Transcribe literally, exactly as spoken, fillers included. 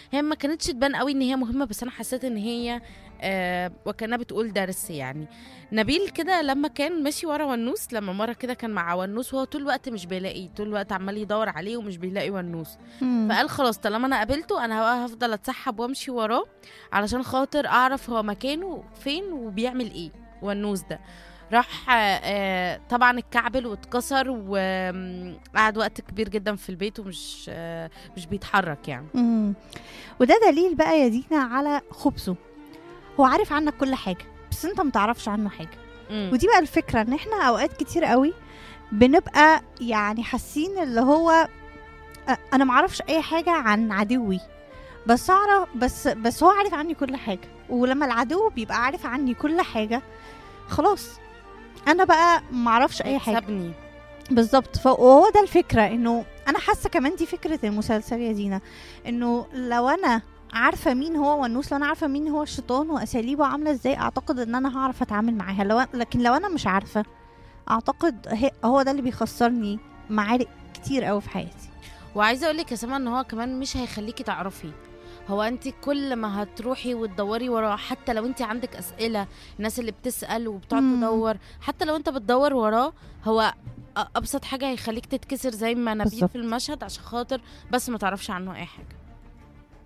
هي ما كانتش تبان قوي ان هي مهمه، بس انا حسيت ان هي آه وكانها بتقول درس يعني. نبيل كده لما كان ماشي ورا ونوس، لما مره كده كان مع ونوس وهو طول الوقت مش بيلاقيه، طول الوقت عمال يدور عليه ومش بيلاقي ونوس. مم. فقال خلاص طالما انا قابلته انا بقى هفضل اتسحب وامشي وراه علشان خاطر اعرف هو مكانه فين وبيعمل ايه ونوس ده. راح آه، طبعا اتكعبل واتكسر وقعد وقت كبير جدا في البيت ومش آه، مش بيتحرك يعني. مم. وده دليل بقى يا دينا على خبثه. هو عارف عنك كل حاجة بس انت متعرفش عنه حاجة. مم. ودي بقى الفكرة، ان احنا اوقات كتير قوي بنبقى يعني حاسين اللي هو أ- انا معرفش اي حاجة عن عدوي، بس اعرف بس بس هو عارف عني كل حاجة. ولما العدو بيبقى عارف عني كل حاجة خلاص انا بقى معرفش اي حاجة. سابني. بالظبط. فهو ده الفكرة، انه انا حاسة كمان دي فكرة المسلسل يا دينا، انه لو انا عارفة مين هو ونوس، لو انا عارفة مين هو الشيطان واساليبه عاملة ازاي، اعتقد ان انا هعرف اتعامل معاها. لو لكن لو انا مش عارفة، اعتقد هي- هو ده اللي بيخسرني معارك كتير قوي في حياتي. وعايزه اقول لك يا سما ان هو كمان مش هيخليكي تعرفي. هو انت كل ما هتروحي وتدوري وراه، حتى لو انت عندك اسئله، الناس اللي بتسال وبتقعد مم. تدور، حتى لو انت بتدور وراه، هو أ- ابسط حاجه هيخليك تتكسر زي ما نبيل بالظبط. في المشهد عشان خاطر بس ما تعرفش عنه اي حاجه.